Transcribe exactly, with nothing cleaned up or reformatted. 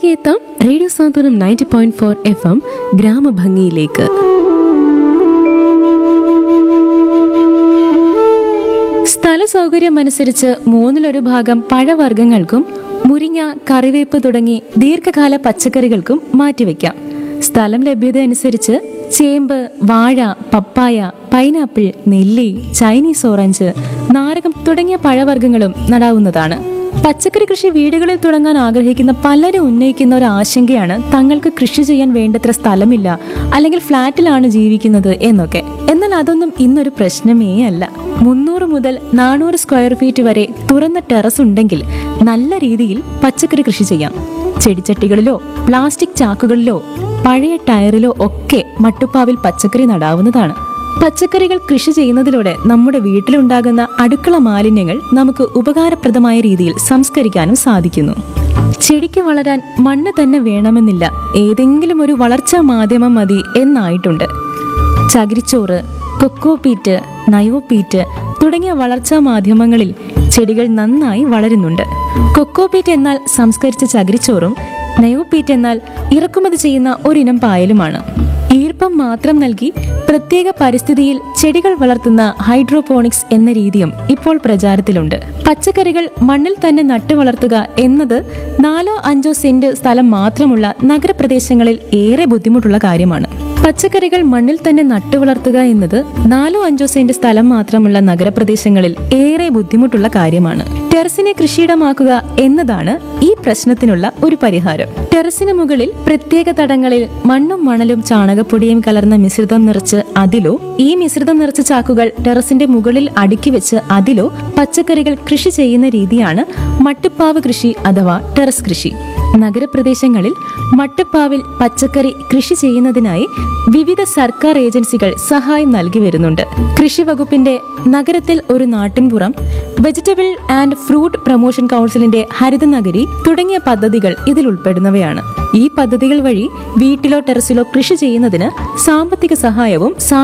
തിരികെ എത്താം റേഡിയോ സാന്ത്വനം ninety point four F M ഗ്രാമഭംഗിയിലേക്ക്. സ്ഥല സൗകര്യം അനുസരിച്ച് മൂന്നിലൊരു ഭാഗം പഴവർഗ്ഗങ്ങൾക്കും മുരിങ്ങ, കറിവേപ്പ് തുടങ്ങി ദീർഘകാല പച്ചക്കറികൾക്കും മാറ്റിവെക്കാം. സ്ഥലം ലഭ്യത അനുസരിച്ച് ചേമ്പ്, വാഴ, പപ്പായ, പൈനാപ്പിൾ, നെല്ലി, ചൈനീസ് ഓറഞ്ച്, നാരകം തുടങ്ങിയ പഴവർഗ്ഗങ്ങളും നടാവുന്നതാണ്. പച്ചക്കറി കൃഷി വീടുകളിൽ തുടങ്ങാൻ ആഗ്രഹിക്കുന്ന പലരും ഉന്നയിക്കുന്ന ഒരു ആശങ്കയാണ് തങ്ങൾക്ക് കൃഷി ചെയ്യാൻ വേണ്ടത്ര സ്ഥലമില്ല, അല്ലെങ്കിൽ ഫ്ളാറ്റിലാണ് ജീവിക്കുന്നത് എന്നൊക്കെ. എന്നാൽ അതൊന്നും ഇന്നൊരു പ്രശ്നമേ അല്ല. മുന്നൂറ് മുതൽ നാനൂറ് സ്ക്വയർ ഫീറ്റ് വരെ തുറന്ന ടെറസ് ഉണ്ടെങ്കിൽ നല്ല രീതിയിൽ പച്ചക്കറി കൃഷി ചെയ്യാം. ചെടിച്ചട്ടികളിലോ പ്ലാസ്റ്റിക് ചാക്കുകളിലോ പഴയ ടയറിലോ ഒക്കെ മട്ടുപ്പാവിൽ പച്ചക്കറി നടാവുന്നതാണ്. പച്ചക്കറികൾ കൃഷി ചെയ്യുന്നതിലൂടെ നമ്മുടെ വീട്ടിലുണ്ടാകുന്ന അടുക്കള മാലിന്യങ്ങൾ നമുക്ക് ഉപകാരപ്രദമായ രീതിയിൽ സംസ്കരിക്കാനും സാധിക്കുന്നു. ചെടിക്ക് വളരാൻ മണ്ണ് തന്നെ വേണമെന്നില്ല, ഏതെങ്കിലും ഒരു വളർച്ചാ മാധ്യമം മതി എന്നായിട്ടുണ്ട്. ചകിരിച്ചോറ്, കൊക്കോപീറ്റ്, നയോപീറ്റ് തുടങ്ങിയ വളർച്ചാ മാധ്യമങ്ങളിൽ ചെടികൾ നന്നായി വളരുന്നുണ്ട്. കൊക്കോപീറ്റ് എന്നാൽ സംസ്കരിച്ച ചകിരിച്ചോറും നയോപീറ്റ് എന്നാൽ ഇറക്കുമതി ചെയ്യുന്ന ഒരിനം പായലുമാണ്. ഈർപ്പം മാത്രം നൽകി പ്രത്യേക പരിസ്ഥിതിയിൽ ചെടികൾ വളർത്തുന്ന ഹൈഡ്രോപോണിക്സ് എന്ന രീതിയും ഇപ്പോൾ പ്രചാരത്തിലുണ്ട്. പച്ചക്കറികൾ മണ്ണിൽ തന്നെ നട്ടു വളർത്തുക എന്നത് നാലോ അഞ്ചോ സെന്റ് സ്ഥലം മാത്രമുള്ള നഗരപ്രദേശങ്ങളിൽ ഏറെ ബുദ്ധിമുട്ടുള്ള കാര്യമാണ്. പച്ചക്കറികൾ മണ്ണിൽ തന്നെ നട്ടു വളർത്തുക എന്നത് നാലോ അഞ്ചോ സെന്റ് സ്ഥലം മാത്രമുള്ള നഗരപ്രദേശങ്ങളിൽ ഏറെ ബുദ്ധിമുട്ടുള്ള കാര്യമാണ്. ടെറസിനെ കൃഷിയിടമാക്കുക എന്നതാണ് ഈ പ്രശ്നത്തിനുള്ള ഒരു പരിഹാരം. ടെറസിന് മുകളിൽ പ്രത്യേക തടങ്ങളിൽ മണ്ണും മണലും ചാണകപ്പൊടിയും കലർന്ന മിശ്രിതം നിറച്ച് അതിലോ ഈ മിശ്രിതം നിറച്ച ചാക്കുകൾ ടെറസിന്റെ മുകളിൽ അടുക്കി വെച്ച് അതിലോ പച്ചക്കറികൾ കൃഷി ചെയ്യുന്ന രീതിയാണ് മട്ടുപ്പാവ് കൃഷി അഥവാ ടെറസ് കൃഷി. നഗരപ്രദേശങ്ങളിൽ മട്ടുപ്പാവിൽ പച്ചക്കറി കൃഷി ചെയ്യുന്നതിനായി വിവിധ സർക്കാർ ഏജൻസികൾ സഹായം നൽകി വരുന്നുണ്ട്. കൃഷി വകുപ്പിന്റെ നഗരത്തിൽ ഒരു നാട്ടിൻപുറം, വെജിറ്റബിൾ ആൻഡ് ഫ്രൂട്ട് പ്രൊമോഷൻ കൗൺസിലിന്റെ ഹരിതനഗരി തുടങ്ങിയ പദ്ധതികൾ ഇതിൽ ഉൾപ്പെടുന്നവയാണ്. ഈ പദ്ധതികൾ വഴി വീട്ടിലോ ടെറസിലോ കൃഷി ചെയ്യുന്നതിന് സാമ്പത്തിക സഹായവും